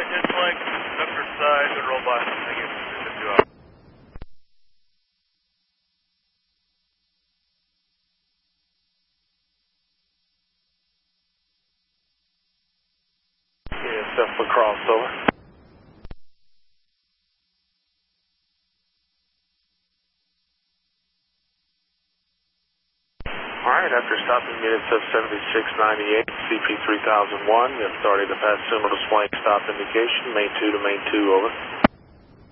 it's like conductor side, the robot thing is the 2 hours. ESF for crossover. Alright, after stopping ESF 7698, CP 3001, you have authority to pass signal display stop indication, main 2 to main 2, over.